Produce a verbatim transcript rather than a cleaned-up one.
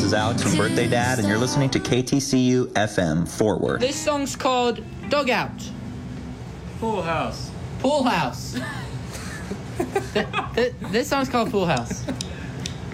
is Alex from Birthday Dad, and you're listening to K T C U F M Fort Worth. This song's called Dugout. Pool House. Pool House. th- th- this song's called Pool House.